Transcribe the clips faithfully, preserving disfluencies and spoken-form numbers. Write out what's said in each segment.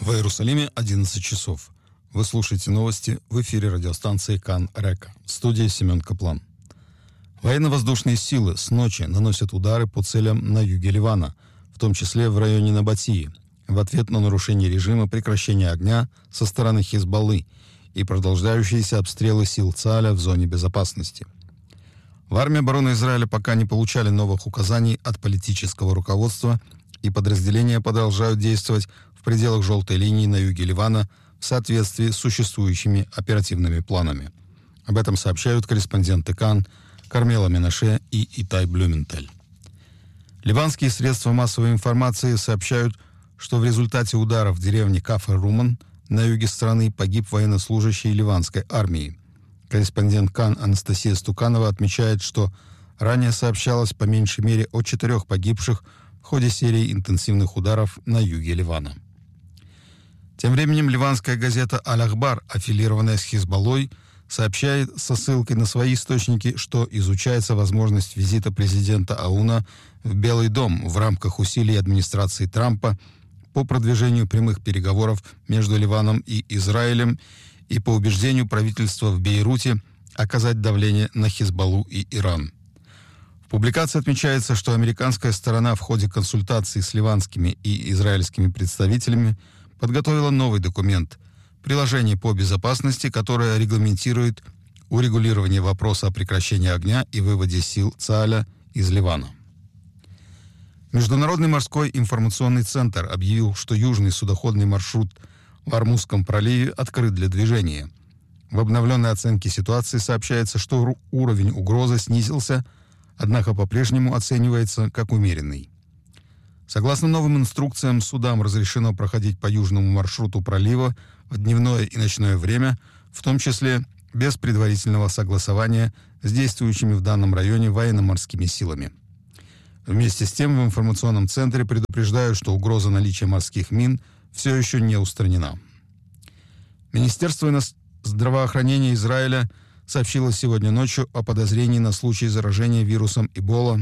В Иерусалиме одиннадцать часов. Вы слушаете новости в эфире радиостанции Кан Река. В студии Семен Каплан. Военно-воздушные силы с ночи наносят удары по целям на юге Ливана, в том числе в районе Набатии, в ответ на нарушение режима прекращения огня со стороны Хизбаллы и продолжающиеся обстрелы сил ЦААля в зоне безопасности. В армии обороны Израиля пока не получали новых указаний от политического руководства, и подразделения продолжают действовать в пределах желтой линии на юге Ливана в соответствии с существующими оперативными планами. Об этом сообщают корреспонденты Кан Кармела Менаше и Итай Блюменталь. Ливанские средства массовой информации сообщают, что в результате ударов в деревне Кафр-Руман на юге страны погиб военнослужащий ливанской армии. Корреспондент Кан Анастасия Стуканова отмечает, что ранее сообщалось по меньшей мере о четырех погибших в ходе серии интенсивных ударов на юге Ливана. Тем временем ливанская газета «Аль-Ахбар», аффилированная с Хизбаллой, сообщает со ссылкой на свои источники, что изучается возможность визита президента АУНа в Белый дом в рамках усилий администрации Трампа по продвижению прямых переговоров между Ливаном и Израилем и по убеждению правительства в Бейруте оказать давление на Хизбаллу и Иран. В публикации отмечается, что американская сторона в ходе консультаций с ливанскими и израильскими представителями подготовила новый документ – приложение по безопасности, которое регламентирует урегулирование вопроса о прекращении огня и выводе сил ЦААля из Ливана. Международный морской информационный центр объявил, что южный судоходный маршрут в Ормузском проливе открыт для движения. В обновленной оценке ситуации сообщается, что уровень угрозы снизился, однако по-прежнему оценивается как умеренный. Согласно новым инструкциям, судам разрешено проходить по южному маршруту пролива в дневное и ночное время, в том числе без предварительного согласования с действующими в данном районе военно-морскими силами. Вместе с тем в информационном центре предупреждают, что угроза наличия морских мин все еще не устранена. Министерство здравоохранения Израиля сообщило сегодня ночью о подозрении на случай заражения вирусом Эбола.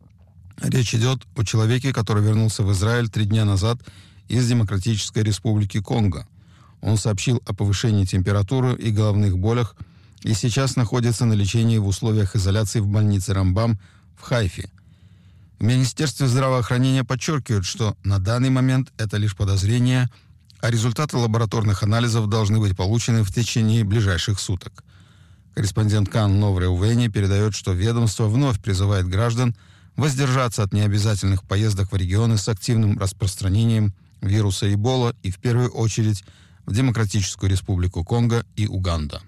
Речь идет о человеке, который вернулся в Израиль три дня назад из Демократической Республики Конго. Он сообщил о повышении температуры и головных болях и сейчас находится на лечении в условиях изоляции в больнице Рамбам в Хайфе. В Министерстве здравоохранения подчеркивают, что на данный момент это лишь подозрение, а результаты лабораторных анализов должны быть получены в течение ближайших суток. Корреспондент Кан Новрэ Увени передает, что ведомство вновь призывает граждан воздержаться от необязательных поездок в регионы с активным распространением вируса Эбола и в первую очередь в Демократическую Республику Конго и Уганда.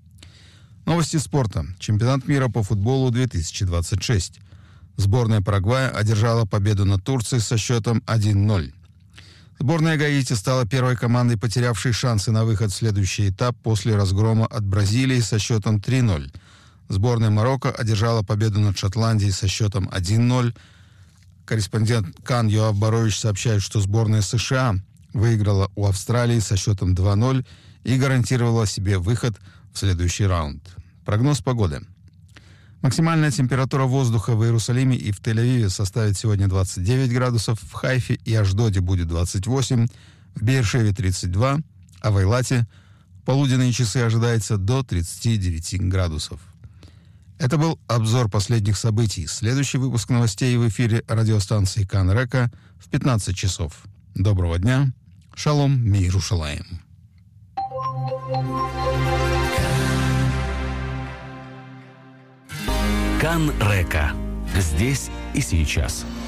Новости спорта. Чемпионат мира по футболу две тысячи двадцать шесть. Сборная Парагвая одержала победу над Турцией со счетом один ноль. Сборная Гаити стала первой командой, потерявшей шансы на выход в следующий этап после разгрома от Бразилии со счетом три ноль. Сборная Марокко одержала победу над Шотландией со счетом один ноль. Корреспондент Кан Йоав Борович сообщает, что сборная США выиграла у Австралии со счетом два ноль и гарантировала себе выход в следующий раунд. Прогноз погоды. Максимальная температура воздуха в Иерусалиме и в Тель-Авиве составит сегодня двадцать девять градусов, в Хайфе и Ашдоде будет двадцать восемь, в Беэр-Шеве тридцать два, а в Эйлате в полуденные часы ожидается до тридцати девяти градусов. Это был обзор последних событий. Следующий выпуск новостей в эфире радиостанции Кан Река в пятнадцать часов. Доброго дня. Шалом Миерушалаим. Кан Река. Здесь и сейчас.